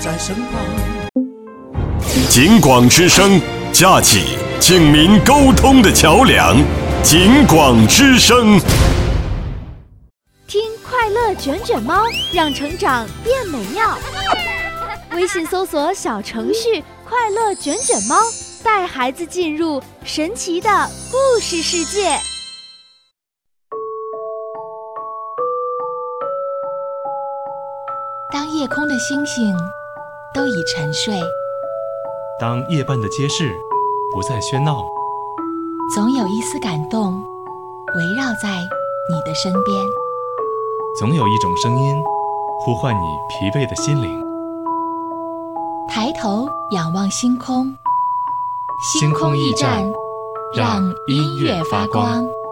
在身旁。 警广之声，架起警民沟通的桥梁。警广之声， 听快乐卷卷猫，让成长变美妙。微信搜索小程序快乐卷卷猫，带孩子进入神奇的故事世界。 当夜空的星星都已沉睡， 当夜半的街市不再喧闹， 总有一丝感动围绕在你的身边， 总有一种声音呼唤你疲惫的心灵。 抬头仰望星空，星空驿站，让音乐发光。